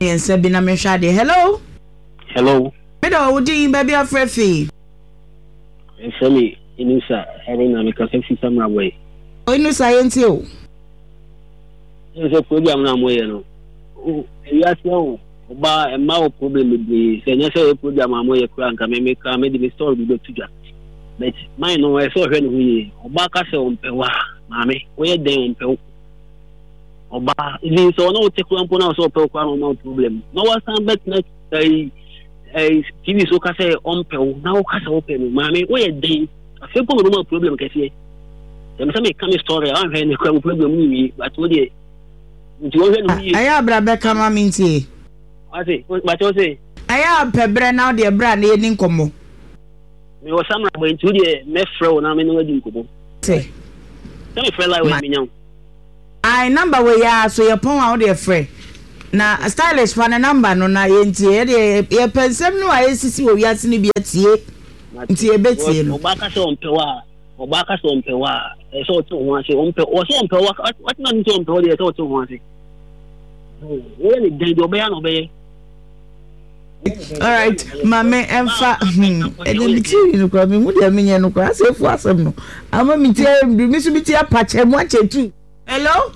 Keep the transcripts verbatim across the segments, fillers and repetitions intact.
Yes, Sabina Meshadi. Hello. Hello. Hello, Udi, baby, a free. Semi, Inusa, Arena, because I see some way. Oh, no science, you. There's a program now, you know. Yes, no. Ba a mal problem with the necessary program. I'm way crank. I may make a medical story to go to that. But mine, no, I saw when we Obaka on Pewa, Mammy, where they on Pew. Oba, it is so no take one point also no problem. No one can bet next a T V so can say on Pew, now cast open, Mammy, where they a simple no problem can say. There may come a story, I'm having a problem with me, but what do you? I have Rebecca Maminti. I say, what you say? I have Pebre now, dear brand, in Como. Me was some going to the Mefro, and I'm in the wedding. Say, tell me, fella, with me now. I number where you are, so you're pong out there, free. Now, a stylish fan a number, no, I ain't here. Your person, no, I see what you are seeing, be a tea. Tea, Betsy, Obaka on Pewa, Obaka on Pewa, I saw two once, or so on Pewa, what not on Pewa, I saw two once. Really, they obey and obey. All right, Mamma and Fa, and then the tea, you know, me, what I mean, you know, I say for some. I'm a meteor, Miss Mitia Patch, and watch it too. Hello?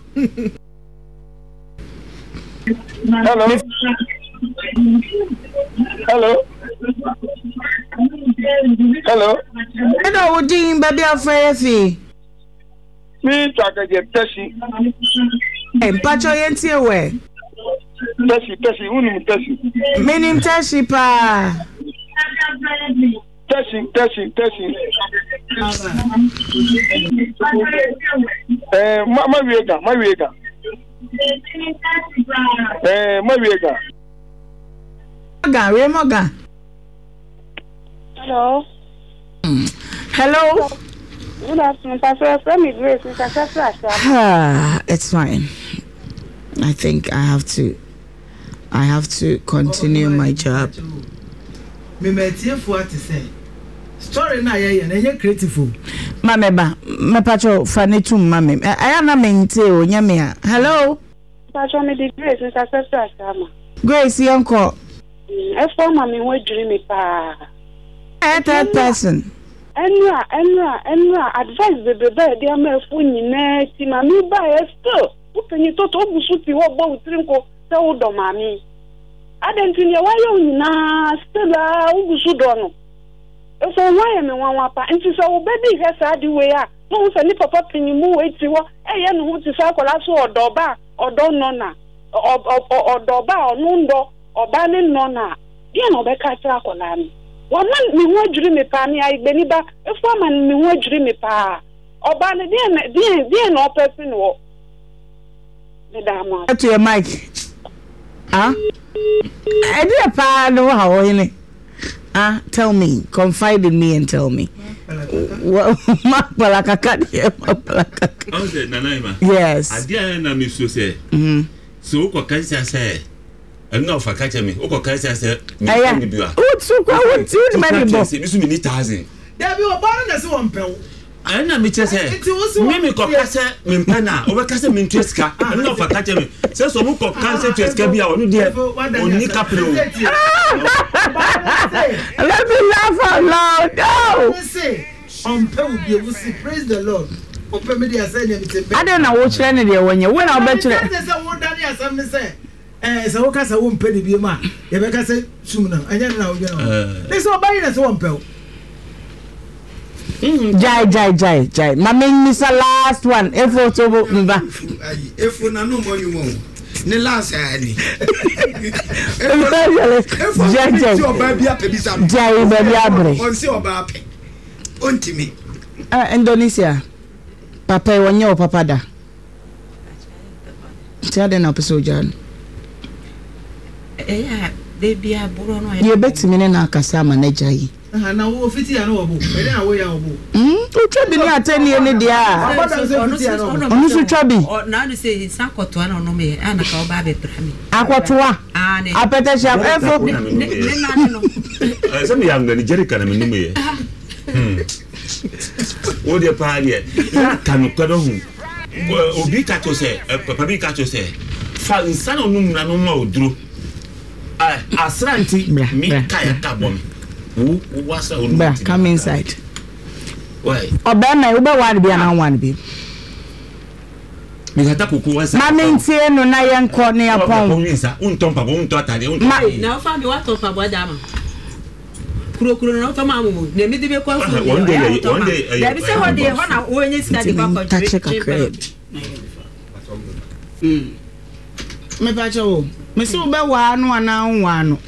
Hello? Hello? Hello? Hello, Dean, baby, I'm free. Me, Chaka, get Tessie. And Pacho, ain't here, where? Tessie, Tessie, who name Tessie? Meaning Tessie, pa. Tessie, Tessie, Tessie. Eh, my Riga, my Riga. Eh, my Riga. Morgan, Morgan. Hello. Hello. Good afternoon, Pastor. From me, Grace, Mister Safra. Ah, it's fine. I think I have to. I have to continue my job. Me metie for to say. Story na ye ye na ye creative. Mama ba, me pacho fani tu mama. I am na mente o nyame a. Hello. Pastor me di Grace, Mister Safra sama. Grace yanko. E for mama we dream me pa. A third person. Enra, enra, enra advice bebe be dey am fu nyina ti mama ba e still. Upenyi toto obusu ti wo gbo utrinko se wo do mama. Adenti ne wa yo nyina still a obusu do no. E so why me wan wa pa nti so wo baby he sa di we a no se ni papa pinyi mu we ti wo e ye no hu ti sa kola so odo ba odo no na odo ba onu ndo oba ni no na ye no be ka tra kola mi wa man mi hu adwiri me pa ni ai gbeni ba e fo man mi hu adwiri me pa oba ni de de de no person wo de da mo to your mic ah e de pa no ha wo ni ah tell me, confide in me and tell me. What Makbalakaka? Yes. Adia na mi so say. Mhm. So ko kan say eno fa ka me. O ko kan say me ni biwa. What so kwa what you man bo? Mi so mi ni thousand. There be oba na se won pew. Ana mi che say. Me me ko ka say me mpana. O be ka say me ntweska. Eno fa ka me. Say so mo ko kan say tweska bia onu de oni kapro. Let me laugh out loud. No. Say on pew be able to praise the Lord. Open me dey say me say. I don't know what trend dey when you when I bet you. Say what Danny asem say. Eh say wo ka say wo mpani bi ma. Ye be ka say sum na. Anya na wo gena. This one buy na say won pew. Jai jai jai jai. My main Mister last one. If to me ba. If na no mo you mo. Ni last ani. Jai jai. Jai baby abre. On si oba ape. Ontimi. Ah Indonesia. Papa wonye papa da. Tiade na peso jan. Eh baby aburo no. Ye betimi ne na akasa manager yi. Ah na wo fiti ya no obo. E na wo ya obo. Mm, o twabi ni atani ni dia. Onu so twabi. Na no say sakoto na no me ana ka oba be prami. Akotoa. Ah ne. Apete sha efo. Ne na no. Eh se me yanga ni Jerica na me no me. Hmm. O de pa ali. Na kanu kwado hu. Obi ka to say, papa bi ka to say. Fa insana onum na no ma oduro. ah asranti me kaya kabom wo wasa wo bra come inside why obema wo be wan bia na wan bi me hata kuku wasa ma mentie no na ye nko ne yapon unsa unton papa unton atade unton na fa bi wato pa boda ma kuro kuro na to ma mu na mi de be kwa fu one day one day da bi se ho de ho na wo enye sika di kwa kwa mm me pa cho me se wo be wa no ana wa no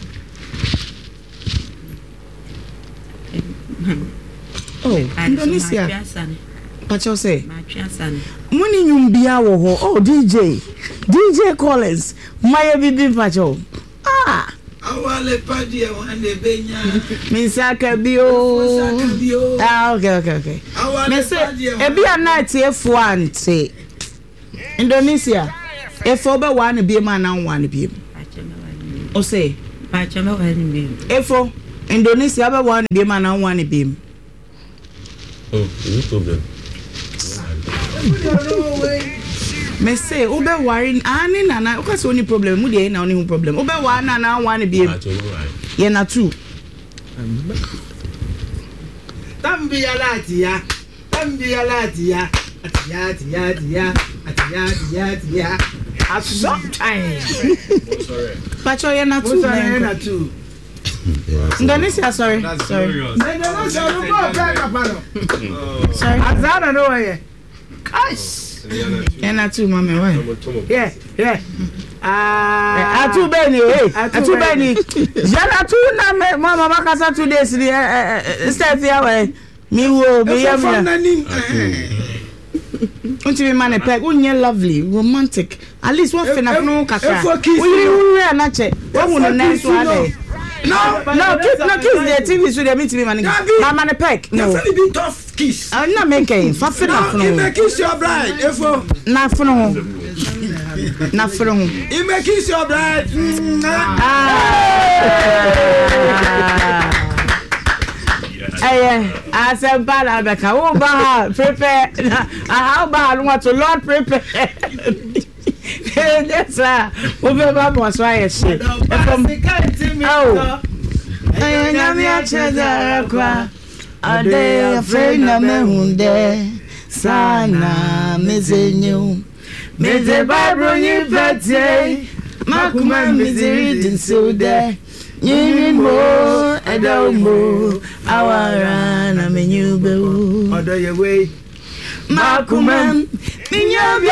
oh Indonesia pacho say muni nyumbia wo ho oh D J D J Collins maye bibi pacho ah awale padi e wande benya misaka bio ah okay okay okay me say e bia na tie fo ante Indonesia e fo be one bi ma na one bi o say pacho me one bi e fo Indonesia be one bi ma na one bi oh no problem me say ube worry ani nana ukase oni problem mu dey na oni problem ube wa na na one bi ye na two tambi ya lati ya tambi ya lati ya atiya atiya atiya atiya atiya atiya at some time pacho ye na two ye na two Indonesia sorry sorry Indonesia no go back aparo sorry azana no way gosh ye na two mama why yeah yeah ah atu beni eh atu beni jana two na mama makasa two days ni start here we mi wo be ya mi unti me man peg unye lovely romantic at least one fina no kakra we we na che we hu no nice one no no kiss no kiss the T V so they meet me man na man peg no very bit tough kiss ah na make fa fina no you kiss your bride efo na fina na fina you make kiss your bride eh asempa la beka wo ba prepare how ba no want to Lord prepare yes sir wo be ba mo so aye she from oh ay nyami a cheza kwa ade afraid na me hunde sana mezenyu meze bible ni pete makuma miziri din so de Nyimbo edombo awara na menyube odo ye we makumem minyo